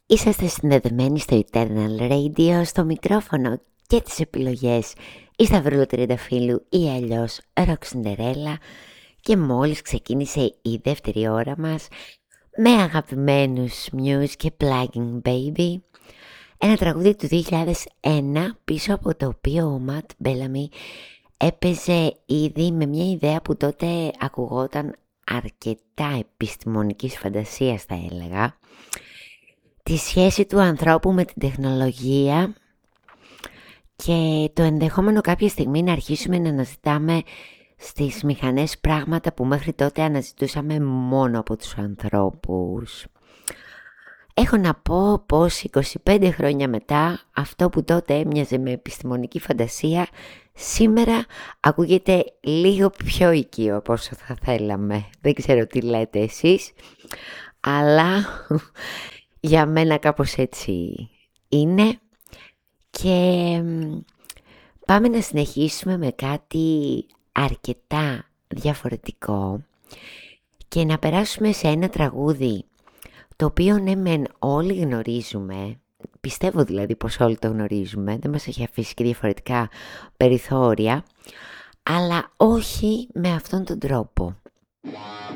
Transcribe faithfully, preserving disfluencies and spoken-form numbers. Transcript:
Είσαστε συνδεδεμένοι στο Eternal Radio, στο μικρόφωνο και τις επιλογές η Σταυρούλα Τριανταφύλου ή αλλιώς Rock και μόλις ξεκίνησε η δεύτερη ώρα μας με αγαπημένους Muse και Plugging Baby, ένα τραγούδι του δύο χιλιάδες ένα πίσω από το οποίο ο Matt Bellamy έπαιζε ήδη με μια ιδέα που τότε ακουγόταν αρκετά επιστημονικής φαντασίας, θα έλεγα, τη σχέση του ανθρώπου με την τεχνολογία και το ενδεχόμενο κάποια στιγμή να αρχίσουμε να αναζητάμε στις μηχανές πράγματα που μέχρι τότε αναζητούσαμε μόνο από τους ανθρώπους. Έχω να πω πως είκοσι πέντε χρόνια μετά, αυτό που τότε έμοιαζε με επιστημονική φαντασία, σήμερα ακούγεται λίγο πιο οικείο από όσο θα θέλαμε. Δεν ξέρω τι λέτε εσείς, αλλά για μένα κάπως έτσι είναι. Και πάμε να συνεχίσουμε με κάτι αρκετά διαφορετικό και να περάσουμε σε ένα τραγούδι το οποίο ναι μεν όλοι γνωρίζουμε, πιστεύω δηλαδή πως όλοι το γνωρίζουμε, δεν μας έχει αφήσει και διαφορετικά περιθώρια, αλλά όχι με αυτόν τον τρόπο.